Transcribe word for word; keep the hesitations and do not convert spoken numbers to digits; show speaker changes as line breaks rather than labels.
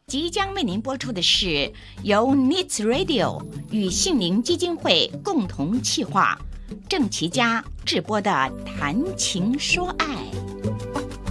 即将为您播出的是由 Needs Radio 与杏林基金会共同企划，郑其嘉制播的谈情说爱。